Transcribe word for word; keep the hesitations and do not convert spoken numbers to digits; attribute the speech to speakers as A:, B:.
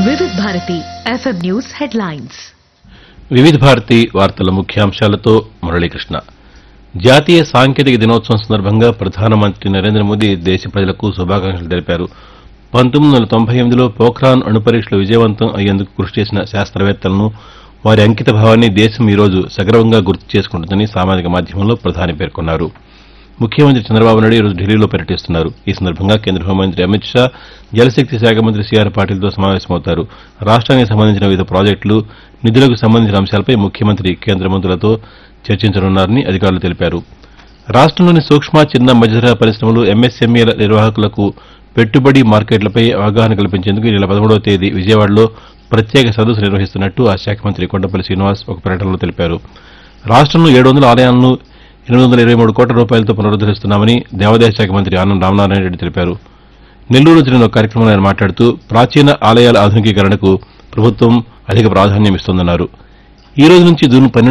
A: వివిధ Bharati FM news headlines.
B: వివిధ భారతి వార్తల ముఖ్యాంశాలతో మురళీకృష్ణ. జాతీయ సాంకేతిక దినోత్సవం సందర్భంగా ప్రధానమంత్రి నరేంద్ర మోదీ దేశ ప్రజలకు శుభాకాంక్షలు తెలిపారు. పంతొమ్మిది వందల తొంభై ఎనిమిదిలో పోఖ్రాన్ అణు పరీక్షలు విజయవంతం అయ్యేందుకు కృషి చేసిన శాస్త్రవేత్తలను, వారి అంకిత భావాన్ని దేశం ఈ రోజు సగర్వంగా గుర్తు చేసుకుంటుందని సామాజిక మాధ్యమంలో ప్రధాని పేర్కొన్నారు. ముఖ్యమంత్రి చంద్రబాబు నాయుడు ఈరోజు ఢిల్లీలో పర్యటిస్తున్నారు. ఈ సందర్భంగా కేంద్ర హోంమంత్రి అమిత్ షా, జలశక్తి శాఖ మంత్రి సీఆర్ పాటిల్తో సమావేశమవుతారు. రాష్ట్రానికి సంబంధించిన వివిధ ప్రాజెక్టులు, నిధులకు సంబంధించిన అంశాలపై ముఖ్యమంత్రి కేంద్ర మంత్రులతో చర్చించనున్నారని అధికారులు తెలిపారు. రాష్ట్రంలోని సూక్ష్మ, చిన్న, మధ్యతరహా పరిశ్రమలు, ఎంఎస్ఎంఈల నిర్వాహకులకు పెట్టుబడి మార్కెట్లపై అవగాహన కల్పించేందుకు ఈ నెల పదమూడవ తేదీ విజయవాడలో ప్రత్యేక సదస్సు నిర్వహిస్తున్నట్టు ఆ శాఖ మంత్రి కొండపల్లి శ్రీనివాస్ ఒక ప్రకటనలో తెలిపారు. రాష్ట్రంలో ఏడు వందల ఆలయాలను ఎనిమిది వందల ఇరవై మూడు కోట్ల రూపాయలతో పునరుద్దరిస్తున్నామని దేవాదాయ శాఖ మంత్రి ఆనం రామనారాయణ రెడ్డి తెలిపారు. నెల్లూరులో జరిగిన ఒక కార్యక్రమంలో ఆయన మాట్లాడుతూ ప్రాచీన ఆలయాల ఆధునికీకరణకు ప్రభుత్వం అధిక ప్రాధాన్యం ఇస్తోందన్నారు. ఈ రోజు నుంచి జూన్ పన్నెండు